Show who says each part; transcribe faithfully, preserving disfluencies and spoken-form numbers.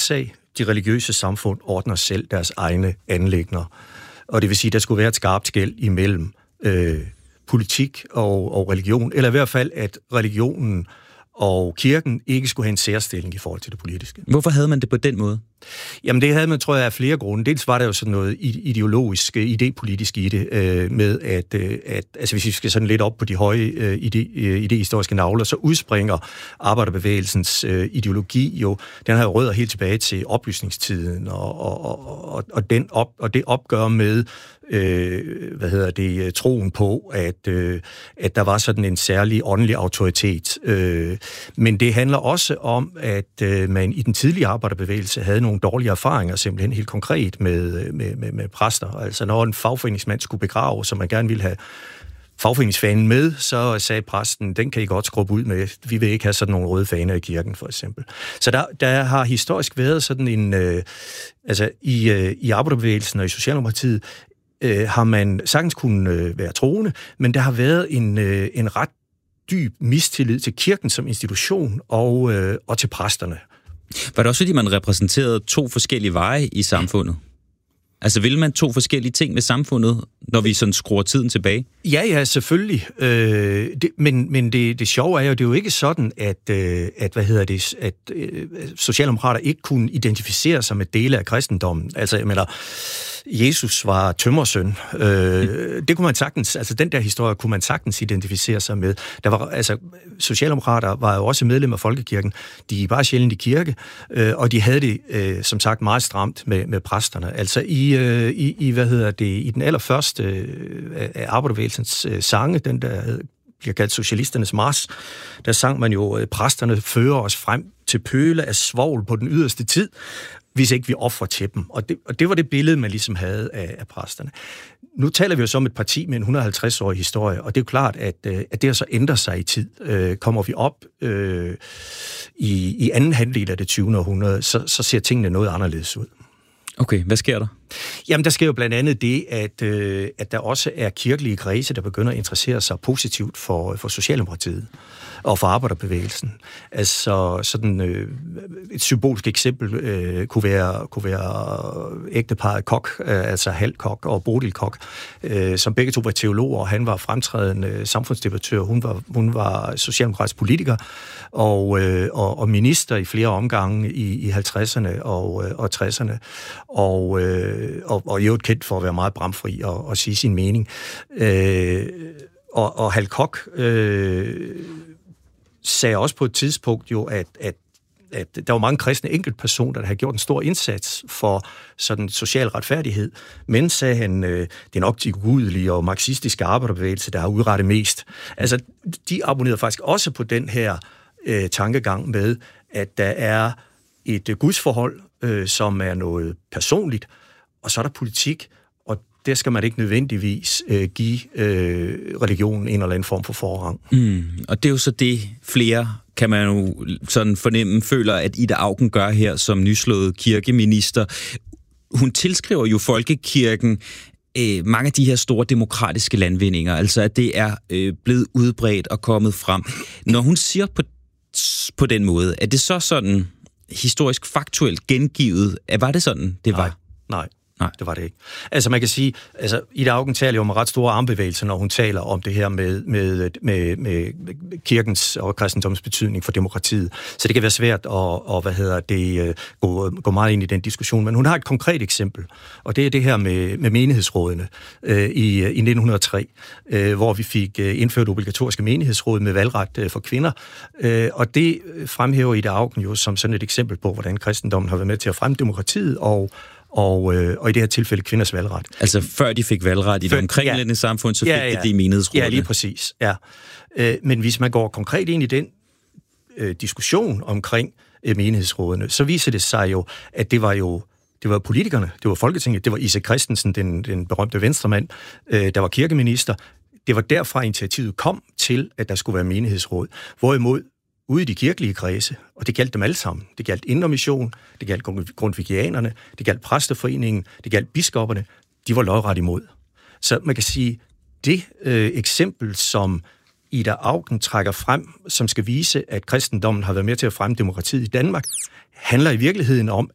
Speaker 1: sag. De religiøse samfund ordner selv deres egne anliggender. Og det vil sige, at der skulle være et skarpt skel imellem øh, politik og, og religion, eller i hvert fald, at religionen og kirken ikke skulle have en særstilling i forhold til det politiske.
Speaker 2: Hvorfor havde man det på den måde?
Speaker 1: Jamen det havde man, tror jeg, af flere grunde. Dels var der jo sådan noget ideologisk, idépolitisk i det, øh, med at, øh, at, altså hvis vi skal sådan lidt op på de høje øh, idé, øh, idéhistoriske navler, så udspringer arbejderbevægelsens øh, ideologi jo, den har jo rødder helt tilbage til oplysningstiden, og, og, og, og, den op, og det opgør med Øh, hvad hedder det, troen på, at, øh, at der var sådan en særlig åndelig autoritet. Øh, men det handler også om, at øh, man i den tidlige arbejderbevægelse havde nogle dårlige erfaringer, simpelthen helt konkret med, med, med, med præster. Altså når en fagforeningsmand skulle begrave, som man gerne ville have fagforeningsfanen med, så sagde præsten, den kan I godt skrubbe ud med. Vi vil ikke have sådan nogle røde faner i kirken, for eksempel. Så der, der har historisk været sådan en, øh, altså i, øh, i arbejderbevægelsen og i Socialdemokratiet, Øh, har man sagtens kunne øh, være troende, men der har været en, øh, en ret dyb mistillid til kirken som institution og, øh, og til præsterne.
Speaker 2: Var det også fordi, man repræsenterede to forskellige veje i samfundet? Altså, vil man to forskellige ting med samfundet, når vi sådan skruer tiden tilbage?
Speaker 1: Ja, ja, selvfølgelig. Øh, det, men men det, det sjove er jo, det er jo ikke sådan, at, øh, at hvad hedder det, at øh, socialdemokrater ikke kunne identificere sig med dele af kristendommen. Altså, jeg mener, Jesus var tømmersøn. Øh, det kunne man sagtens, altså den der historie kunne man sagtens identificere sig med. Der var, altså, socialdemokrater var jo også medlem af folkekirken. De var sjældent i kirke, øh, og de havde det, øh, som sagt, meget stramt med, med præsterne. Altså i, øh, i, i, hvad hedder det, i den allerførste øh, af arbejderbevægelsens øh, sange, den der bliver kaldt Socialisternes Mars, der sang man jo, øh, præsterne fører os frem til pøle af svovl på den yderste tid, hvis ikke vi offrer til dem. Og det, og det var det billede, man ligesom havde af, af præsterne. Nu taler vi jo så om et parti med en et hundrede og halvtreds-årig historie, og det er jo klart, at, at det så ændrer sig i tid. Øh, kommer vi op øh, i, i anden halvdel af det tyvende århundrede, så, så ser tingene noget anderledes ud.
Speaker 2: Okay, hvad sker der?
Speaker 1: Jamen, der sker jo blandt andet det, at, øh, at der også er kirkelige kredse, der begynder at interessere sig positivt for, for Socialdemokratiet og for arbejderbevægelsen. Altså sådan øh, et symbolsk eksempel øh, kunne være kunne være ægteparret Koch, øh, altså Hal Koch og Bodil Koch, øh, som begge to var teologer. Han var fremtrædende samfundsdebattør, hun var hun var socialdemokratisk politiker og øh, og, og minister i flere omgange i, i halvtredserne og øh, og tresserne, og øh, og, og i øvrigt kendt for at være meget bramfri og, og sige sin mening. Øh, og, og Hal Koch øh, sagde også på et tidspunkt jo, at, at, at der var mange kristne enkeltpersoner, der havde gjort en stor indsats for sådan social retfærdighed. Men, sagde han, øh, det er nok de gudelige og marxistiske arbejderbevægelse, der har udrettet mest. Altså, de abonnerede faktisk også på den her øh, tankegang med, at der er et øh, gudsforhold, øh, som er noget personligt, og så er der politik, og der skal man ikke nødvendigvis øh, give øh, religionen en eller anden form for forrang.
Speaker 2: Mm, og det er jo så det, flere, kan man jo sådan fornemme, føler, at Ida Auken gør her som nyslået kirkeminister. Hun tilskriver jo folkekirken øh, mange af de her store demokratiske landvindinger, altså at det er øh, blevet udbredt og kommet frem. Når hun siger på, på den måde, er det så sådan historisk faktuelt gengivet? Var det sådan, det var?
Speaker 1: Nej, nej. Nej, det var det ikke. Altså man kan sige, altså Ida Auken taler jo om ret store armbevægelser, når hun taler om det her med, med, med, med kirkens og kristendoms betydning for demokratiet. Så det kan være svært at, og, hvad hedder det, gå, gå meget ind i den diskussion. Men hun har et konkret eksempel, og det er det her med, med menighedsrådene øh, i, i nitten hundrede og tre, øh, hvor vi fik indført obligatoriske menighedsråd med valgret øh, for kvinder. Øh, og det fremhæver Ida Auken jo som sådan et eksempel på, hvordan kristendommen har været med til at fremme demokratiet og Og, øh, og i det her tilfælde kvinders valgret.
Speaker 2: Altså før de fik valgret i det omkringliggende ja, samfund, så fik ja, ja, de det i menighedsrådene.
Speaker 1: Ja, lige præcis. Ja. Øh, men hvis man går konkret ind i den øh, diskussion omkring øh, menighedsrådene, så viser det sig jo, at det var jo det var politikerne, det var Folketinget, det var Ise Christensen, den, den berømte venstremand, øh, der var kirkeminister. Det var derfra initiativet kom til, at der skulle være menighedsråd. Hvorimod ude i de kirkelige kredse, og det galt dem alle sammen. Det galt Indre Mission, det galt grundtvigianerne, det galt præsteforeningen, det galt biskopperne. De var lodret imod. Så man kan sige, det øh, eksempel, som Ida Auken trækker frem, som skal vise, at kristendommen har været med til at fremme demokratiet i Danmark, handler i virkeligheden om,